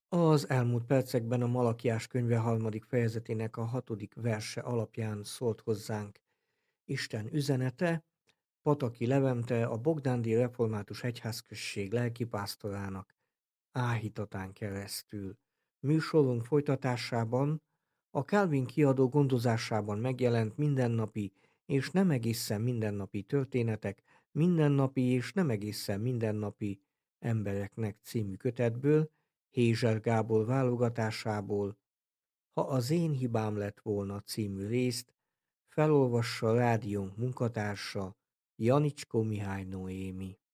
Az elmúlt percekben a Malakiás könyve harmadik fejezetének a hatodik verse alapján szólt hozzánk Isten üzenete, Pataki Levente, a Bogdándi Református Egyházközség lelkipásztorának áhítatán keresztül. Műsorunk folytatásában a Calvin kiadó gondozásában megjelent mindennapi és nem egészen mindennapi történetek, mindennapi és nem egészen mindennapi embereknek című kötetből, Hézser Gábor válogatásából, Ha az én hibám lett volna című részt felolvassa rádiónk munkatársa, Janicskó Mihály Noémi.